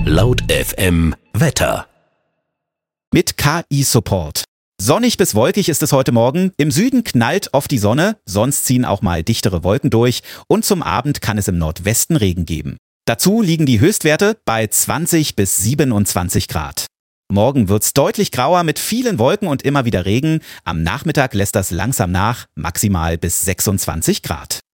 Laut FM Wetter. Mit KI-Support. Sonnig bis wolkig ist es heute Morgen. Im Süden knallt oft die Sonne, sonst ziehen auch mal dichtere Wolken durch und zum Abend kann es im Nordwesten Regen geben. Dazu liegen die Höchstwerte bei 20 bis 27 Grad. Morgen wird's deutlich grauer mit vielen Wolken und immer wieder Regen. Am Nachmittag lässt das langsam nach, maximal bis 26 Grad.